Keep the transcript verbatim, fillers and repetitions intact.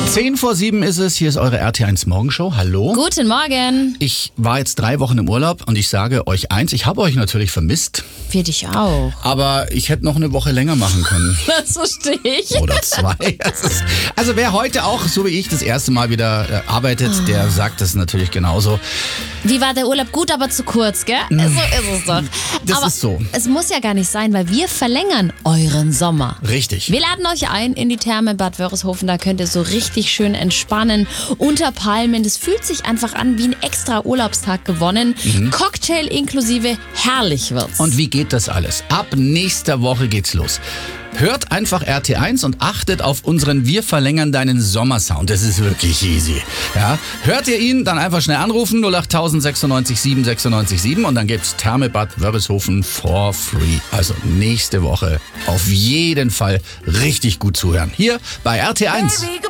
Zehn vor sieben ist es, hier ist eure R T eins Morgenshow. Hallo. Guten Morgen. Ich war jetzt drei Wochen im Urlaub und ich sage euch eins, ich habe euch natürlich vermisst. Für dich auch. Aber ich hätte noch eine Woche länger machen können. Das verstehe ich. Oder zwei. Also wer heute auch, so wie ich, das erste Mal wieder äh, arbeitet, oh. der sagt das natürlich genauso. Wie war der Urlaub? Gut, aber zu kurz, gell? So ist es doch. Das aber ist so. Es muss ja gar nicht sein, weil wir verlängern euren Sommer. Richtig. Wir laden euch ein in die Therme Bad Wörishofen. Da könnt ihr so richtig schön entspannen unter Palmen. Das fühlt sich einfach an wie ein extra Urlaubstag gewonnen. Mhm. Cocktail inklusive, herrlich wird's. Und wie geht das alles? Ab nächster Woche geht's los. Hört einfach R T eins und achtet auf unseren Wir verlängern deinen Sommersound. Das ist wirklich easy. Ja? Hört ihr ihn, dann einfach schnell anrufen null acht sechsundneunzig sieben sechsundneunzig sieben und dann gibt's Therme Bad Wörishofen for free. Also nächste Woche auf jeden Fall richtig gut zuhören. Hier bei R T eins.